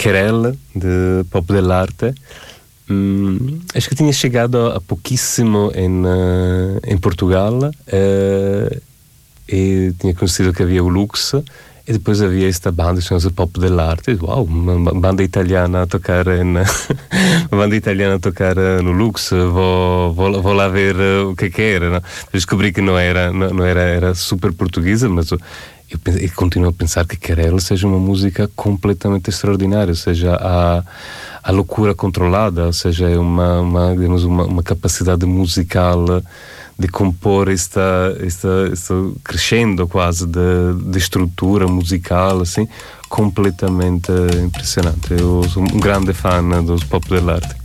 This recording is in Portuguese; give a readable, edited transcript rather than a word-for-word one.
Querelle, de Pop dell'Arte. Acho que tinha chegado há pouquíssimo em Portugal, e tinha conhecido que havia o Lux, e depois havia esta banda chamada Pop dell'Arte. Uau, uma banda italiana a tocar uma banda italiana a tocar no Lux, vou lá ver o que era, não? Descobri que não era super portuguesa, mas eu continuo a pensar que Querelle seja uma música completamente extraordinária, ou seja, a loucura controlada, ou seja, é uma capacidade musical de compor esta crescendo quase de estrutura musical, assim, completamente impressionante. Eu sou um grande fã dos Pop dell'Arte.